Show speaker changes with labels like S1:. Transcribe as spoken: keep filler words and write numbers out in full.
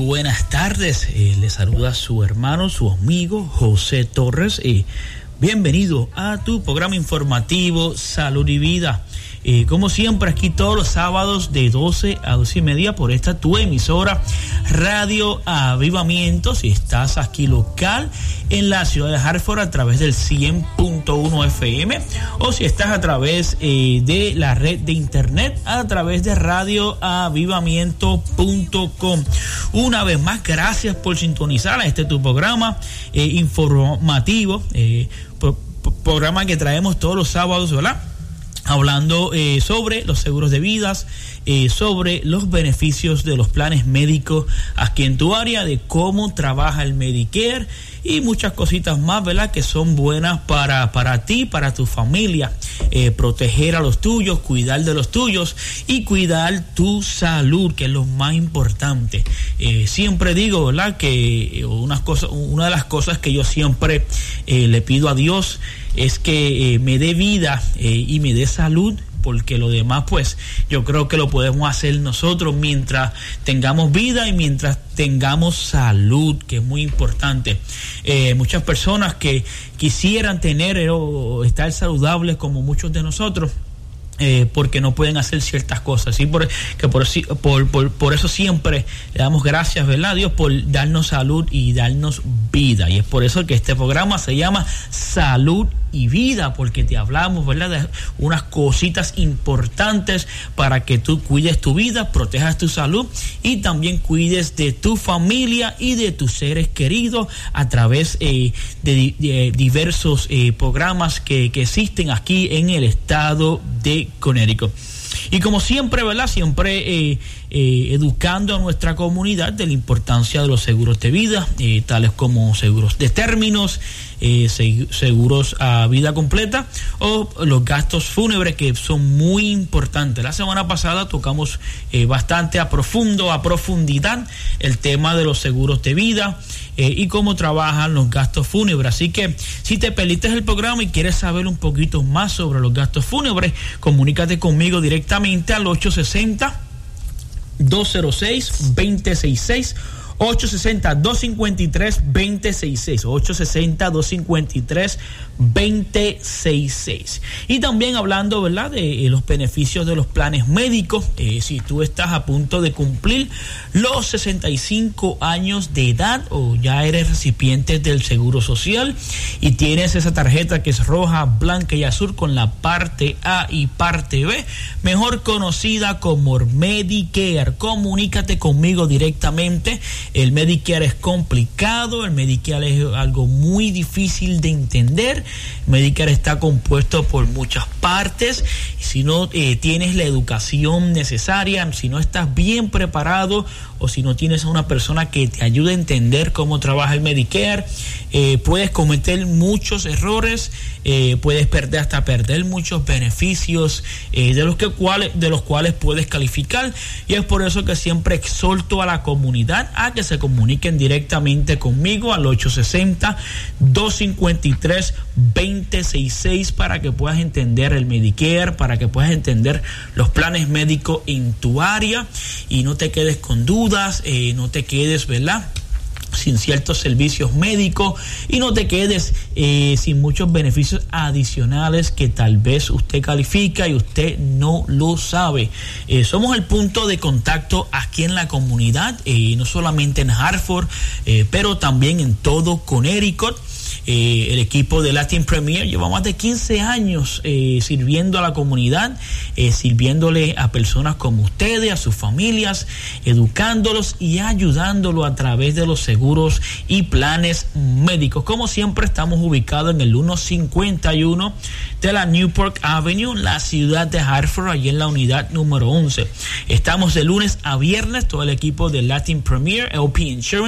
S1: buenas tardes. Eh, le saluda su hermano, su amigo José Torres. Eh, bienvenido a tu programa informativo Salud y Vida. Eh, como siempre, aquí todos los sábados de doce a doce y media por esta tu emisora Radio Avivamiento. Si estás aquí local en la ciudad de Hartford a través del cien punto uno F M, o si estás a través eh, de la red de internet a través de radio avivamiento punto com. Una vez más, gracias por sintonizar a este tu programa eh, informativo, eh, pro, pro, programa que traemos todos los sábados, ¿verdad? Hablando eh, sobre los seguros de vidas, eh, sobre los beneficios de los planes médicos aquí en tu área, de cómo trabaja el Medicare y muchas cositas más, ¿verdad? Que son buenas para, para ti, para tu familia. Eh, proteger a los tuyos, cuidar de los tuyos y cuidar tu salud, que es lo más importante. Eh, siempre digo, ¿verdad? Que unas cosas, una de las cosas que yo siempre eh, le pido a Dios es que eh, me dé vida eh, y me dé salud, porque lo demás pues yo creo que lo podemos hacer nosotros mientras tengamos vida y mientras tengamos salud, que es muy importante. Eh, muchas personas que quisieran tener eh, o estar saludables como muchos de nosotros, Eh, porque no pueden hacer ciertas cosas, ¿sí? Por, que por, por, por, por eso siempre le damos gracias, ¿verdad? Dios, por darnos salud y darnos vida. Y es por eso que este programa se llama Salud y Vida, porque te hablamos, ¿verdad? De unas cositas importantes para que tú cuides tu vida, protejas tu salud y también cuides de tu familia y de tus seres queridos a través eh, de, de diversos eh, programas que, que existen aquí en el estado de Connecticut. Y como siempre, ¿verdad? Siempre eh, eh, educando a nuestra comunidad de la importancia de los seguros de vida, eh, tales como seguros de términos, eh, seguros a vida completa o los gastos fúnebres, que son muy importantes. La semana pasada tocamos eh, bastante a profundo, a profundidad el tema de los seguros de vida eh, y cómo trabajan los gastos fúnebres. Así que si te perdiste el programa y quieres saber un poquito más sobre los gastos fúnebres, comunícate conmigo directamente al ocho seis cero, dos cero seis, dos cero seis seis, ocho seis cero, dos cinco tres, dos cero seis seis, ocho seis cero, dos cinco tres, dos cero seis seis. Y también hablando, ¿verdad?, de eh, los beneficios de los planes médicos. Eh, si tú estás a punto de cumplir los sesenta y cinco años de edad o ya eres recipiente del Seguro Social y tienes esa tarjeta que es roja, blanca y azul con la parte A y parte B, mejor conocida como Medicare, comunícate conmigo directamente. El Medicare es complicado, el Medicare es algo muy difícil de entender. Medicare está compuesto por muchas partes. Si no eh, tienes la educación necesaria, si no estás bien preparado o si no tienes a una persona que te ayude a entender cómo trabaja el Medicare, eh, puedes cometer muchos errores, eh, puedes perder hasta perder muchos beneficios eh, de los que cuales de los cuales puedes calificar. Y es por eso que siempre exhorto a la comunidad a que se comuniquen directamente conmigo al ocho seis cero, dos cinco tres, dos cero seis seis para que puedas entender el Medicare, para que puedas entender los planes médicos en tu área y no te quedes con dudas, eh, no te quedes, ¿verdad?, sin ciertos servicios médicos y no te quedes eh, sin muchos beneficios adicionales que tal vez usted califica y usted no lo sabe. Eh, somos el punto de contacto aquí en la comunidad, eh, no solamente en Hartford, eh, pero también en todo Connecticut. Eh, el equipo de Latin Premier lleva más de quince años eh, sirviendo a la comunidad, eh, sirviéndole a personas como ustedes, a sus familias, educándolos y ayudándolos a través de los seguros y planes médicos. Como siempre, estamos ubicados en el ciento cincuenta y uno de la Newport Avenue, la ciudad de Hartford, allí en la unidad número once. Estamos de lunes a viernes, todo el equipo de Latin Premier, L P Insurance,